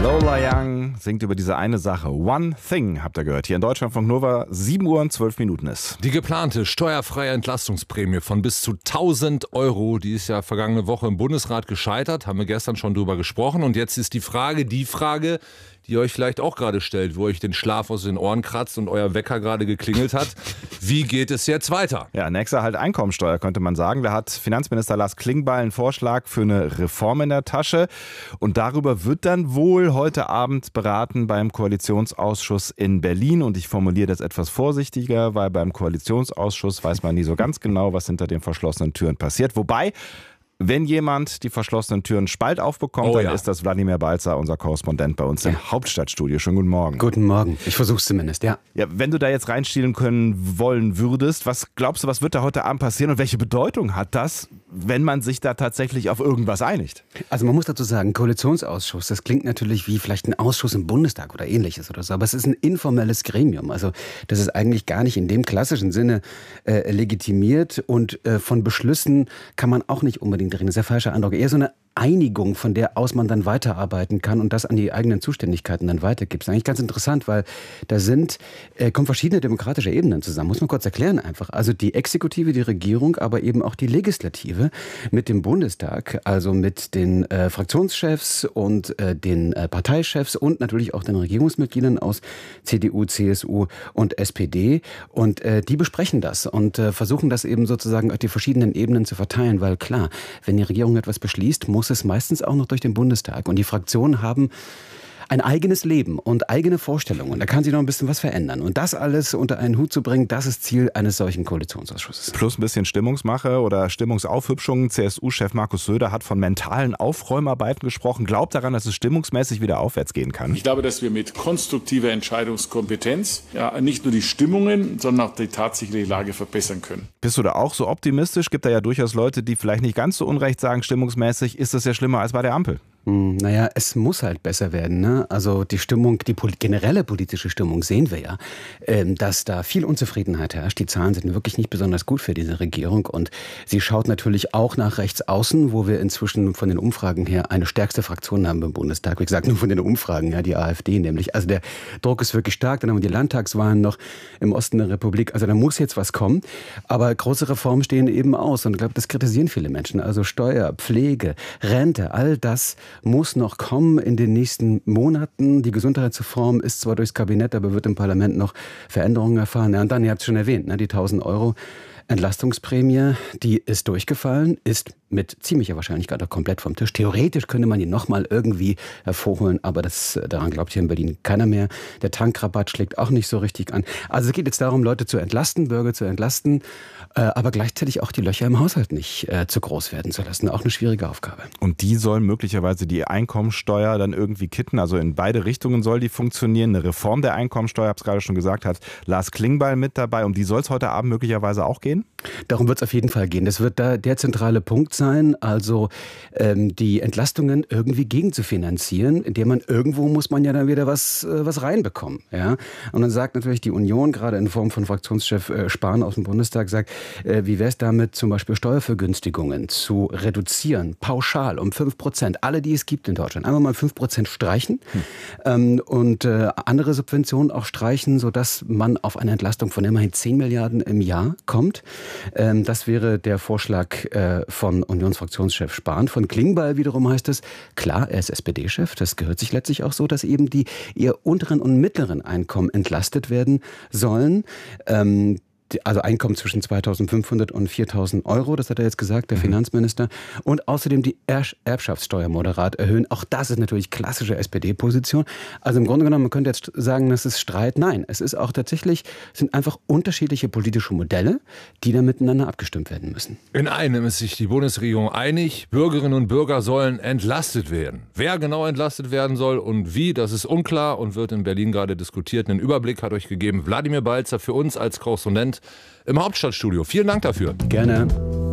Lola Young singt über diese eine Sache. One Thing, habt ihr gehört. Hier in Deutschlandfunk Nova, 7 Uhr und 12 Minuten ist. Die geplante steuerfreie Entlastungsprämie von bis zu 1.000 Euro, die ist ja vergangene Woche im Bundesrat gescheitert, haben wir gestern schon drüber gesprochen. Und jetzt ist die Frage, die ihr euch vielleicht auch gerade stellt, wo euch den Schlaf aus den Ohren kratzt und euer Wecker gerade geklingelt hat. Wie geht es jetzt weiter? Ja, nächster halt Einkommensteuer, könnte man sagen. Da hat Finanzminister Lars Klingbeil einen Vorschlag für eine Reform in der Tasche. Und darüber wird dann wohl heute Abend beraten beim Koalitionsausschuss in Berlin. Und ich formuliere das etwas vorsichtiger, weil beim Koalitionsausschuss weiß man nie so ganz genau, was hinter den verschlossenen Türen passiert. Wobei, wenn jemand die verschlossenen Türen Spalt aufbekommt, dann ist das Wladimir Balzer, unser Korrespondent bei uns im Hauptstadtstudio. Schönen guten Morgen. Guten Morgen. Ich versuch's zumindest, ja. Ja, wenn du da jetzt reinstielen können wollen würdest, was glaubst du, was wird da heute Abend passieren und welche Bedeutung hat das, wenn man sich da tatsächlich auf irgendwas einigt? Also man muss dazu sagen, Koalitionsausschuss, das klingt natürlich wie vielleicht ein Ausschuss im Bundestag oder ähnliches oder so, aber es ist ein informelles Gremium. Also das ist eigentlich gar nicht in dem klassischen Sinne legitimiert und von Beschlüssen kann man auch nicht unbedingt reden. Das ist der falsche Eindruck. Eher so eine Einigung, von der aus man dann weiterarbeiten kann und das an die eigenen Zuständigkeiten dann weitergibt. Das ist eigentlich ganz interessant, weil da kommen verschiedene demokratische Ebenen zusammen. Muss man kurz erklären einfach. Also die Exekutive, die Regierung, aber eben auch die Legislative mit dem Bundestag, also mit den Fraktionschefs und den Parteichefs und natürlich auch den Regierungsmitgliedern aus CDU, CSU und SPD. Und die besprechen das und versuchen das eben sozusagen auf die verschiedenen Ebenen zu verteilen, weil klar, wenn die Regierung etwas beschließt, muss es meistens auch noch durch den Bundestag. Und die Fraktionen haben ein eigenes Leben und eigene Vorstellungen. Da kann sich noch ein bisschen was verändern. Und das alles unter einen Hut zu bringen, das ist Ziel eines solchen Koalitionsausschusses. Plus ein bisschen Stimmungsmache oder Stimmungsaufhübschung. CSU-Chef Markus Söder hat von mentalen Aufräumarbeiten gesprochen. Glaubt daran, dass es stimmungsmäßig wieder aufwärts gehen kann? Ich glaube, dass wir mit konstruktiver Entscheidungskompetenz nicht nur die Stimmungen, sondern auch die tatsächliche Lage verbessern können. Bist du da auch so optimistisch? Gibt da ja durchaus Leute, die vielleicht nicht ganz so unrecht sagen, stimmungsmäßig ist das ja schlimmer als bei der Ampel. Naja, es muss halt besser werden, ne? Also die Stimmung, die generelle politische Stimmung sehen wir ja, dass da viel Unzufriedenheit herrscht. Die Zahlen sind wirklich nicht besonders gut für diese Regierung und sie schaut natürlich auch nach rechts außen, wo wir inzwischen von den Umfragen her eine stärkste Fraktion haben im Bundestag. Wie gesagt, nur von den Umfragen, ja, die AfD nämlich. Also der Druck ist wirklich stark. Dann haben wir die Landtagswahlen noch im Osten der Republik. Also da muss jetzt was kommen. Aber große Reformen stehen eben aus und ich glaube, das kritisieren viele Menschen. Also Steuer, Pflege, Rente, all das muss noch kommen in den nächsten Monaten. Die Gesundheitsreform ist zwar durchs Kabinett, aber wird im Parlament noch Veränderungen erfahren. Ja, und dann, ihr habt es schon erwähnt, ne, die 1.000 Euro Entlastungsprämie, die ist durchgefallen, ist mit ziemlicher Wahrscheinlichkeit auch komplett vom Tisch. Theoretisch könnte man die nochmal irgendwie hervorholen, aber daran glaubt hier in Berlin keiner mehr. Der Tankrabatt schlägt auch nicht so richtig an. Also es geht jetzt darum, Leute zu entlasten, Bürger zu entlasten, aber gleichzeitig auch die Löcher im Haushalt nicht zu groß werden zu lassen. Auch eine schwierige Aufgabe. Und die soll möglicherweise die Einkommensteuer dann irgendwie kitten, also in beide Richtungen soll die funktionieren. Eine Reform der Einkommensteuer, ich habe es gerade schon gesagt, hat Lars Klingbeil mit dabei. Um die soll es heute Abend möglicherweise auch gehen? Darum wird es auf jeden Fall gehen. Das wird da der zentrale Punkt sein, also die Entlastungen irgendwie gegenzufinanzieren, indem man irgendwo muss man ja dann wieder was reinbekommen. Ja? Und dann sagt natürlich die Union, gerade in Form von Fraktionschef Spahn aus dem Bundestag, sagt, wie wäre es damit, zum Beispiel Steuervergünstigungen zu reduzieren, pauschal um 5%, alle, die es gibt in Deutschland, einfach mal 5% streichen und andere Subventionen auch streichen, sodass man auf eine Entlastung von immerhin 10 Milliarden im Jahr kommt. Das wäre der Vorschlag von Unionsfraktionschef Spahn. Von Klingbeil wiederum heißt es, klar, er ist SPD-Chef, das gehört sich letztlich auch so, dass eben die eher unteren und mittleren Einkommen entlastet werden sollen. Also Einkommen zwischen 2.500 und 4.000 Euro, das hat er jetzt gesagt, der Finanzminister. Und außerdem die Erbschaftssteuer moderat erhöhen. Auch das ist natürlich klassische SPD-Position. Also im Grunde genommen, man könnte jetzt sagen, das ist Streit. Nein, es ist auch tatsächlich, sind einfach unterschiedliche politische Modelle, die dann miteinander abgestimmt werden müssen. In einem ist sich die Bundesregierung einig, Bürgerinnen und Bürger sollen entlastet werden. Wer genau entlastet werden soll und wie, das ist unklar und wird in Berlin gerade diskutiert. Einen Überblick hat euch gegeben Wladimir Balzer für uns als Korrespondent im Hauptstadtstudio. Vielen Dank dafür. Gerne.